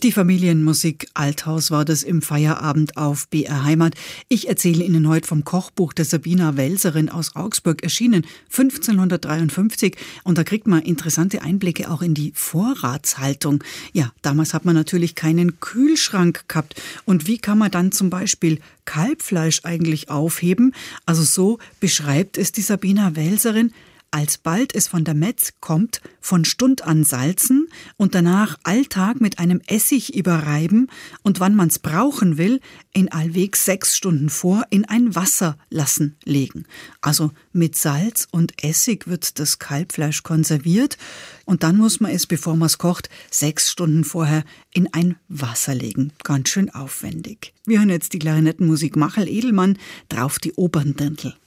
Die Familienmusik Althaus war das im Feierabend auf BR Heimat. Ich erzähle Ihnen heute vom Kochbuch der Sabina Welserin aus Augsburg, erschienen 1553. Und da kriegt man interessante Einblicke auch in die Vorratshaltung. Ja, damals hat man natürlich keinen Kühlschrank gehabt. Und wie kann man dann zum Beispiel Kalbfleisch eigentlich aufheben? Also so beschreibt es die Sabina Welserin. Alsbald es von der Metz kommt, von Stund an salzen und danach alltag mit einem Essig überreiben und wann man's brauchen will, in allweg 6 Stunden vor in ein Wasser lassen legen. Also mit Salz und Essig wird das Kalbfleisch konserviert und dann muss man es, bevor man es kocht, 6 Stunden vorher in ein Wasser legen. Ganz schön aufwendig. Wir hören jetzt die Klarinettenmusik Machel Edelmann, drauf die Operndirndl.